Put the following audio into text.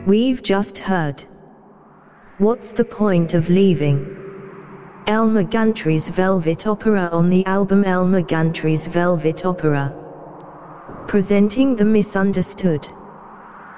We've just heard. What's the point of leaving? Elmer Gantry's Velvet Opera on the album Elmer Gantry's Velvet Opera. Presenting The Misunderstood.